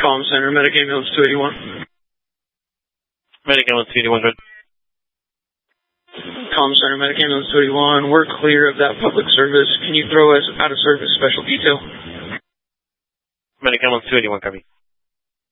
Comm Center, Medic Ambulance 281. Medic Ambulance 281, good. Comm Center, Medic Ambulance 281. We're clear of that public service. Can you throw us out of service special detail? Medic Ambulance 281, copy.